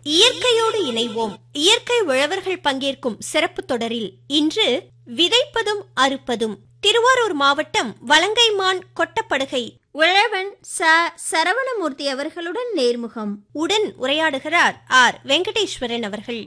இயற்கையோடு இணைவோம். இயற்கை உழவர்கள் பங்கேற்கும் சிறப்பு தொடரில் இன்று விதைப்பதும் அறுப்பதும் திருவாரூர் மாவட்டம் வலங்கைமான் கொட்டப்படுகை உழவன் சரவணமூர்த்தி அவர்களுடன் நேர்முகம். உடன் உரையாடுகிறார் ஆர் வெங்கடேஸ்வரன் அவர்கள்.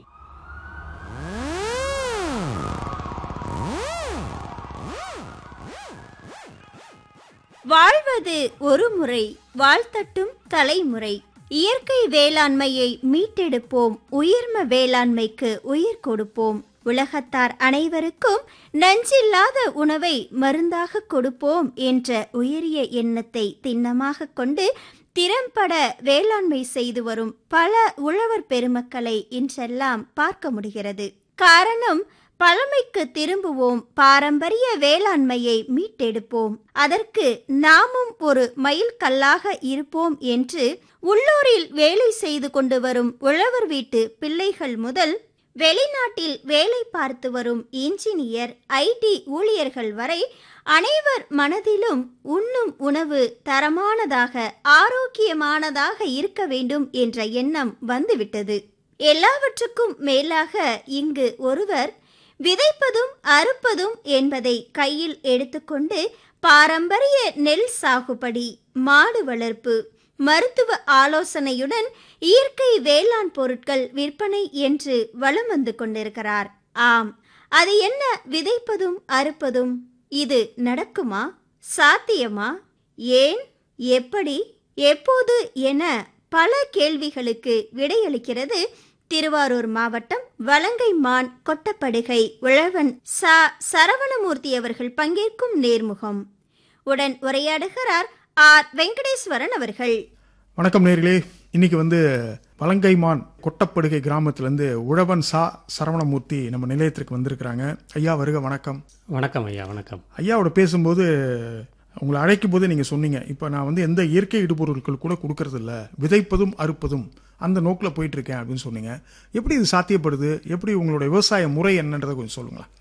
வாழ்வது ஒரு முறை, வாழ்த்தட்டும் தலைமுறை. இயற்கை வேளாண்மையை மீட்டெடுப்போம், உயிர்ம வேளாண்மைக்கு உயிர் கொடுப்போம். உலகத்தார் அனைவருக்கும் நஞ்சில்லாத உணவை மருந்தாக கொடுப்போம் என்ற உயரிய எண்ணத்தை திண்ணமாக கொண்டு திறம்பட வேளாண்மை செய்து வரும் பல உழவர் பெருமக்களை இன்றெல்லாம் பார்க்க முடிகிறது. காரணம், பழமைக்கு திரும்புவோம், பாரம்பரிய வேளாண்மையை மீட்டெடுப்போம், அதற்கு நாமும் ஒரு மைல்கல்லாக இருப்போம் என்று உள்ளூரில் வேலை செய்து கொண்டு வரும் உழவர் வீட்டு பிள்ளைகள் முதல் வெளிநாட்டில் வேலை பார்த்து வரும் இன்ஜினியர், ஐடி ஊழியர்கள் வரை அனைவர் மனதிலும் உண்ணும் உணவு தரமானதாக, ஆரோக்கியமானதாக இருக்க வேண்டும் என்ற எண்ணம் வந்துவிட்டது. எல்லாவற்றுக்கும் மேலாக இங்கு ஒருவர் விதைப்பதும் அறுப்பதும் என்பதை கையில் எடுத்துக்கொண்டு பாரம்பரிய நெல் சாகுபடி, மாடு வளர்ப்பு, மருத்துவ ஆலோசனையுடன் இயற்கை வேளாண் பொருட்கள் விற்பனை என்று வலம் வந்து கொண்டிருக்கிறார். ஆம், அது என்ன விதைப்பதும் அறுப்பதும்? இது நடக்குமா? சாத்தியமா? ஏன், எப்படி, எப்போது என பல கேள்விகளுக்கு விடையளிக்கிறது திருவாரூர் மாவட்டம் வலங்கைமான் கொட்டப்படுகை உழவன் சரவணமூர்த்தி அவர்கள் பங்கேற்கும் நேர்முகம். உடன் உரையாடுகிறார் ஆர் வெங்கடேஸ்வரன் அவர்கள். வணக்கம் நேர்களே. இன்னைக்கு வலங்கைமான் கொட்டப்படுகை கிராமத்திலிருந்து உழவன் சரவணமூர்த்தி நம்ம நிலையத்திற்கு வந்திருக்கிறாங்க. ஐயா வருக. வணக்கம். வணக்கம் ஐயா. வணக்கம். ஐயாவோட பேசும்போது உங்களை அழைக்கும் போது நீங்க சொன்னீங்க, இப்ப நான் எந்த இயற்கை இடுபொருட்கள் கூட கொடுக்கறது இல்ல, விதைப்பதும் அறுப்பதும் அந்த நோக்கில் போயிட்டு இருக்கேன் அப்படின்னு சொன்னீங்க. எப்படி இது சாத்தியப்படுது? எப்படி உங்களுடைய விவசாய முறை என்னன்றதை கொஞ்சம் சொல்லுங்களேன்.